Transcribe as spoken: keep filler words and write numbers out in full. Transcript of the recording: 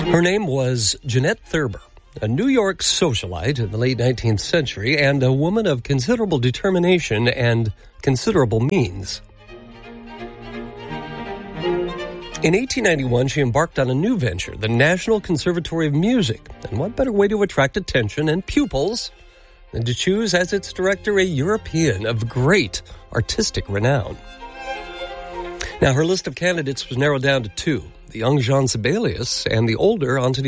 Her name was Jeanette Thurber, a New York socialite in the late nineteenth century and a woman of considerable determination and considerable means. In eighteen ninety-one, she embarked on a new venture, the National Conservatory of Music. And what better way to attract attention and pupils than to choose as its director a European of great artistic renown. Now, her list of candidates was narrowed down to two, the young Jean Sibelius and the older Antoni